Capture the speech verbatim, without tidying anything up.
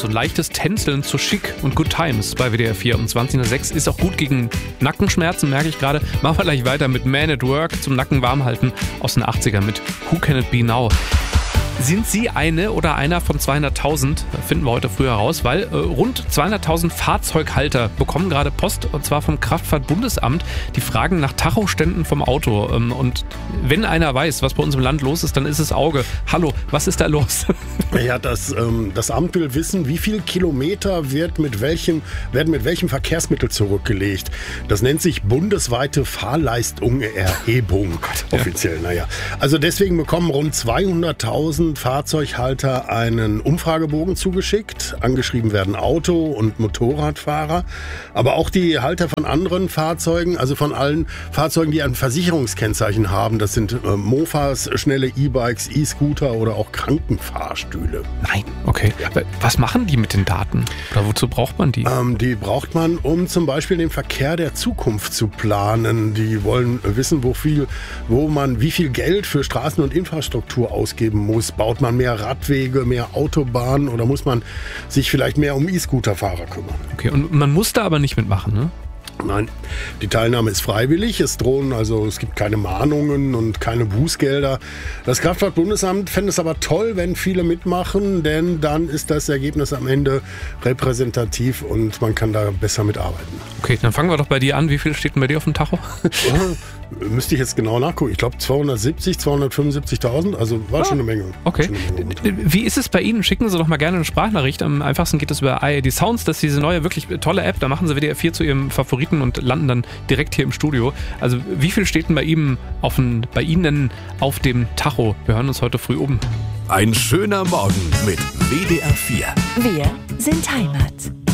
so leichtes Tänzeln zu Chic und Good Times bei W D R vier um zwanzig Uhr sechs. Ist auch gut gegen Nackenschmerzen, merke ich gerade. Machen wir gleich weiter mit Man at Work zum Nacken warm halten aus den achtzigern mit Who Can It Be Now? Sind Sie eine oder einer von zweihunderttausend? Finden wir heute früh heraus, weil äh, rund zweihunderttausend Fahrzeughalter bekommen gerade Post, und zwar vom Kraftfahrtbundesamt. Die fragen nach Tachoständen vom Auto. Ähm, und wenn einer weiß, was bei uns im Land los ist, dann ist es Auge. Hallo, was ist da los? Ja, das, ähm, das Amt will wissen, wie viel Kilometer wird mit welchem, werden mit welchem Verkehrsmittel zurückgelegt. Das nennt sich bundesweite Fahrleistungserhebung. Oh Gott, offiziell, ja. Naja. Also deswegen bekommen rund zweihunderttausend Fahrzeughalter einen Umfragebogen zugeschickt. Angeschrieben werden Auto- und Motorradfahrer, aber auch die Halter von anderen Fahrzeugen, also von allen Fahrzeugen, die ein Versicherungskennzeichen haben. Das sind äh, Mofas, schnelle E-Bikes, E-Scooter oder auch Krankenfahrstühle. Nein, okay. Ja. Was machen die mit den Daten? Oder wozu braucht man die? Ähm, die braucht man, um zum Beispiel den Verkehr der Zukunft zu planen. Die wollen wissen, wo viel, wo man wie viel Geld für Straßen und Infrastruktur ausgeben muss. Baut man mehr Radwege, mehr Autobahnen oder muss man sich vielleicht mehr um E-Scooter-Fahrer kümmern? Okay, und man muss da aber nicht mitmachen, ne? Nein, die Teilnahme ist freiwillig. Es drohen, also es gibt keine Mahnungen und keine Bußgelder. Das Kraftfahrtbundesamt fände es aber toll, wenn viele mitmachen, denn dann ist das Ergebnis am Ende repräsentativ und man kann da besser mitarbeiten. Okay, dann fangen wir doch bei dir an. Wie viel steht denn bei dir auf dem Tacho? Müsste ich jetzt genau nachgucken. Ich glaube zweihundertsiebzig, zweihundertfünfundsiebzigtausend, also war ah, schon eine Menge. Okay. Eine Menge. Wie ist es bei Ihnen? Schicken Sie doch mal gerne eine Sprachnachricht. Am einfachsten geht es über I A D Sounds. Das ist diese neue, wirklich tolle App. Da machen Sie W D R vier zu Ihrem Favoriten und landen dann direkt hier im Studio. Also wie viel steht denn bei, ihm auf ein, bei Ihnen auf dem Tacho? Wir hören uns heute früh um. Ein schöner Morgen mit W D R vier. Wir sind Heimat.